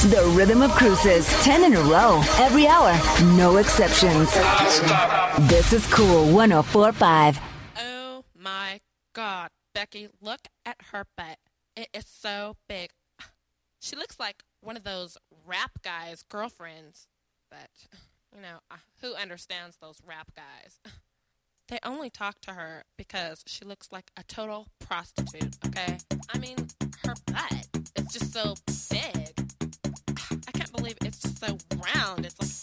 The Rhythm of Cruises, 10 in a row, every hour, no exceptions. This is Cool 104.5. Oh my God, Becky, look at her butt. It is so big. She looks like one of those rap guys' girlfriends. But, who understands those rap guys? They only talk to her because she looks like a total prostitute, okay? I mean, her butt is just so big. I can't believe it's just so round. It's like